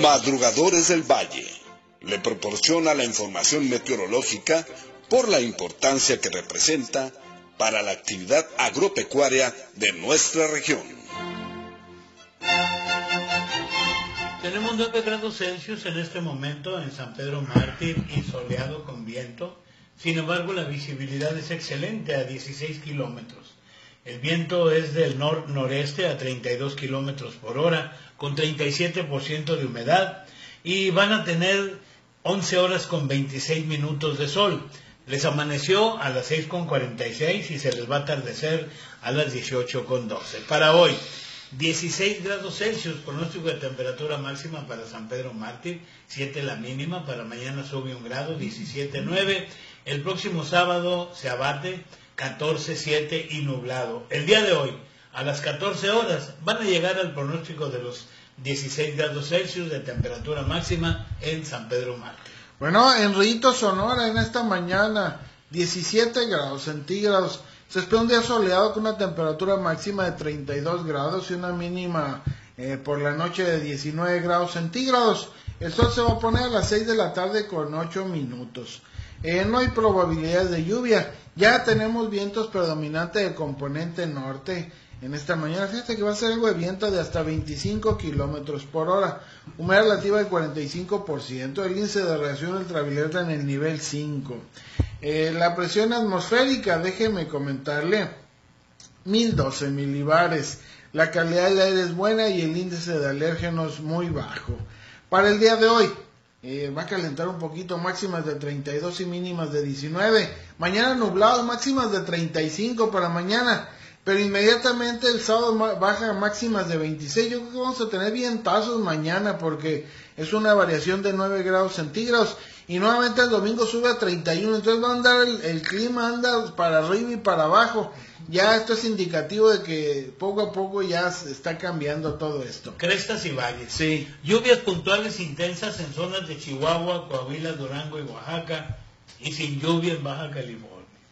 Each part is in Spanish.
Madrugadores del Valle le proporciona la información meteorológica por la importancia que representa para la actividad agropecuaria de nuestra región. Tenemos 9 grados Celsius en este momento en San Pedro Mártir y soleado con viento. Sin embargo, la visibilidad es excelente a 16 kilómetros. El viento es del noreste a 32 kilómetros por hora, con 37% de humedad, y van a tener 11 horas con 26 minutos de sol. Les amaneció a las 6:46 y se les va a atardecer a las 18:12. Para hoy, 16 grados Celsius, pronóstico de temperatura máxima para San Pedro Mártir, 7 la mínima, para mañana sube 1 grado, 17.9. El próximo sábado se abate, 14.7 y nublado. El día de hoy, a las 14 horas, van a llegar al pronóstico de los 16 grados Celsius de temperatura máxima en San Pedro Mártir. Bueno, en Rito, Sonora, en esta mañana, 17 grados centígrados. Se espera un día soleado con una temperatura máxima de 32 grados y una mínima por la noche de 19 grados centígrados. El sol se va a poner a las 6 de la tarde con 8 minutos. No hay probabilidades de lluvia. Ya tenemos vientos predominantes de componente norte en esta mañana. Fíjate que va a ser algo de viento de hasta 25 kilómetros por hora. Humedad relativa del 45%. El índice de radiación ultravioleta en el nivel 5. La presión atmosférica, déjeme comentarle, 1012 milibares. La calidad del aire es buena y el índice de alérgenos muy bajo. Para el día de hoy, va a calentar un poquito, máximas de 32 y mínimas de 19. Mañana nublado, máximas de 35 para mañana. Pero inmediatamente el sábado baja a máximas de 26. Yo creo que vamos a tener vientazos mañana porque es una variación de 9 grados centígrados. Y nuevamente el domingo sube a 31. Entonces va a andar el clima, anda para arriba y para abajo. Ya esto es indicativo de que poco a poco ya se está cambiando todo esto. Crestas y valles. Sí. Lluvias puntuales intensas en zonas de Chihuahua, Coahuila, Durango y Oaxaca. Y sin lluvia en Baja California.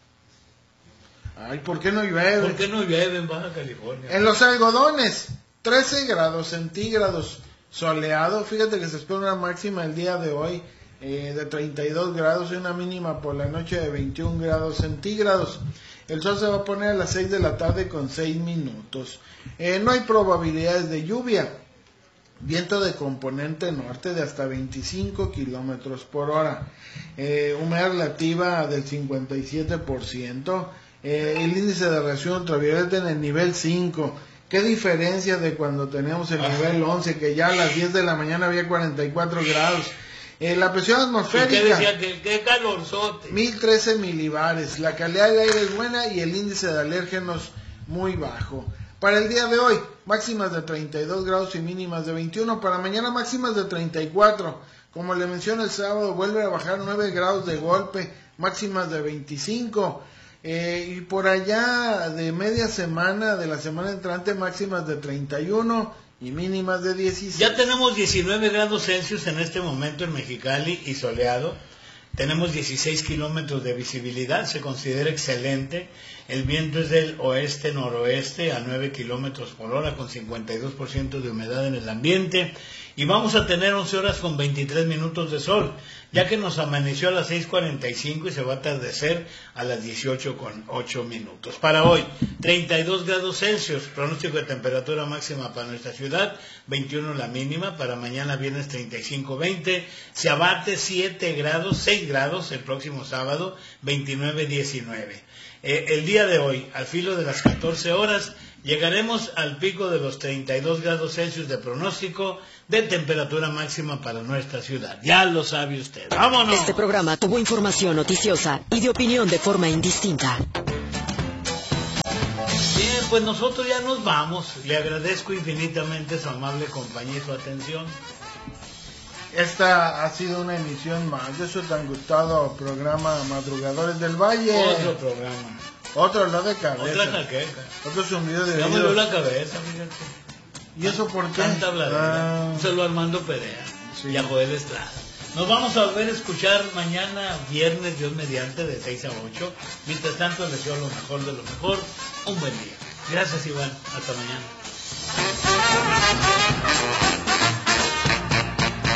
Ay, ¿por qué no llueve? ¿Por qué no llueve en Baja California? En los algodones, 13 grados centígrados, soleado. Fíjate que se espera una máxima el día de hoy de 32 grados y una mínima por la noche de 21 grados centígrados. El sol se va a poner a las 6 de la tarde con 6 minutos. No hay probabilidades de lluvia. Viento de componente norte de hasta 25 kilómetros por hora. Humedad relativa del 57%. El índice de radiación ultravioleta en el nivel 5. ¿Qué diferencia de cuando teníamos el nivel 11, que ya a las 10 de la mañana había 44 grados? La presión atmosférica. ¿Y qué decía? ¿Qué calorzote? 1013 milibares. La calidad del aire es buena y el índice de alérgenos muy bajo. Para el día de hoy, máximas de 32 grados y mínimas de 21. Para mañana, máximas de 34. Como le mencioné, el sábado vuelve a bajar 9 grados de golpe, máximas de 25. Y por allá de media semana, de la semana entrante, máximas de 31 y mínimas de 16. Ya tenemos 19 grados Celsius en este momento en Mexicali y soleado. Tenemos 16 kilómetros de visibilidad, se considera excelente. El viento es del oeste-noroeste a 9 kilómetros por hora con 52% de humedad en el ambiente. Y vamos a tener 11 horas con 23 minutos de sol, ya que nos amaneció a las 6:45 y se va a atardecer a las 18:08 minutos. Para hoy, 32 grados Celsius, pronóstico de temperatura máxima para nuestra ciudad, 21 la mínima, para mañana viernes 35-20, se abate 7 grados, 6 grados el próximo sábado, 29-19. El día de hoy, al filo de las 14 horas, llegaremos al pico de los 32 grados Celsius de pronóstico de temperatura máxima para nuestra ciudad. Ya lo sabe usted. ¡Vámonos! Este programa tuvo información noticiosa y de opinión de forma indistinta. Bien, pues nosotros ya nos vamos. Le agradezco infinitamente su amable compañía y su atención. Esta ha sido una emisión más de su tan gustado programa Madrugadores del Valle. Otro programa. Otro lo de cabeza. Otra jaqueca. Otro zumbido de Ya me oídos. dio la cabeza, fíjate. ¿Y eso por qué? Tanta habladera. Se lo Armando Perea. Sí. Y a Joel Estrada. Nos vamos a volver a escuchar mañana, viernes, Dios mediante, de 6 a 8. Mientras tanto, les deseo lo mejor de lo mejor. Un buen día. Gracias, Iván. Hasta mañana.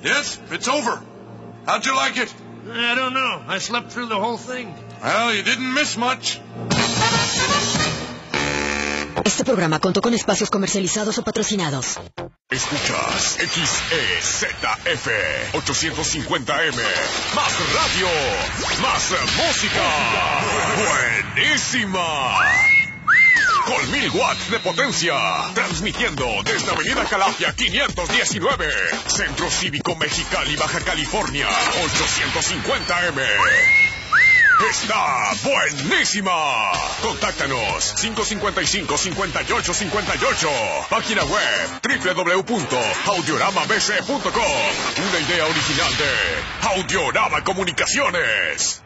Yes, it's over. How'd you like it? I don't know. I slept through the whole thing. Well, you didn't miss much. Este programa contó con espacios comercializados o patrocinados. Escuchas XEZF 850M. Más radio, más música. Buenísima. Con 1000 watts de potencia. Transmitiendo desde Avenida Calafia 519. Centro Cívico Mexicali, Baja California. 850M. ¡Está buenísima! Contáctanos 555-5858. Página web www.audioramabc.com. Una idea original de Audiorama Comunicaciones.